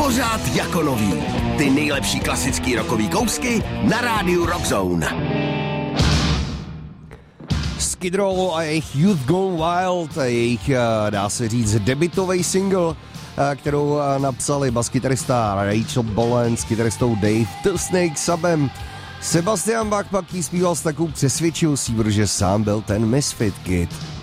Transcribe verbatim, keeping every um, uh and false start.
Pořád jako nový. Ty nejlepší klasický rockový kousky na rádiu Rock Zone. Skid Row a jejich Youth Gone Wild, a jejich, dá se říct, debutový single, kterou napsali baskytarista Rachel Bolan s kytaristou Dave The Snake Sabem. Sebastian Bach pak jí zpíval s takovou přesvědčivostí, protože sám byl ten Misfit Kid.